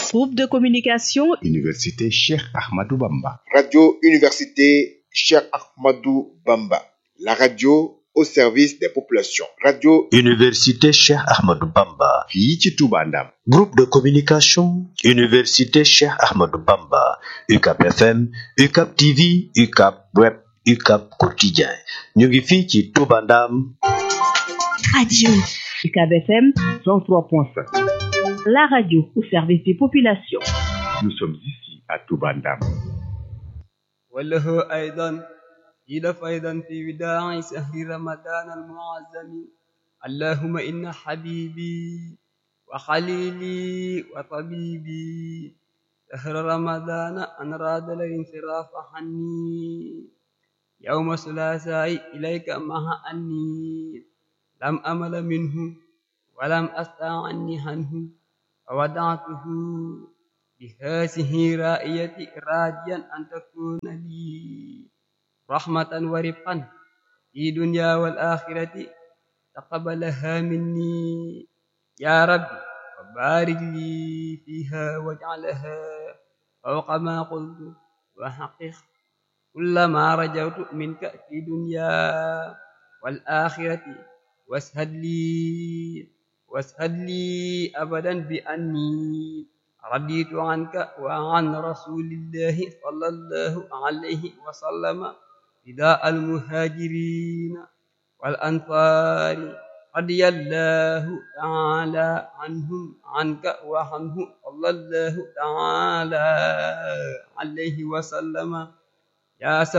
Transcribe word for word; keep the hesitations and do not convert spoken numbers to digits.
Groupe de communication Université Cheikh Ahmadou Bamba. Radio Université Cheikh Ahmadou Bamba. La radio au service des populations. Radio Université Cheikh Ahmadou Bamba. fii ci Touba Ndam. Groupe de communication Université Cheikh Ahmadou Bamba. U C A P F M, U C A P T V, U C A P Web, U C A P Quotidien. ñu ngi fii ci Touba Ndam. Radio U C A B F M cent trois point sept. la radio au service des populations. Nous sommes ici à Touba Ndam. وله أيضا إلى فيضا في وداع شهر رمضان المعظم اللهم إن حبيبي وخليلي وطبيبي شهر رمضان أن راد الانصراف عني يوم الثلاثاء إليك مع أني لم أمل منه ولم أستعني عنه وودعته بهذه رائية راجيا أن تكون لي رحمة ورفقا في دنيا والآخرة تقبلها مني يا رب وبارك لي فيها واجعلها فوق ما قلت وحقق كل ما رجوت منك في دنيا والآخرة واشهد لي واشهد لي أبدا بأني رضيت عنك وعن رسول الله صلى الله عليه وسلم فداء المهاجرين والأنصار رضي الله تعالى عنهم عنك وعنه صلى الله تعالى عليه وسلم يا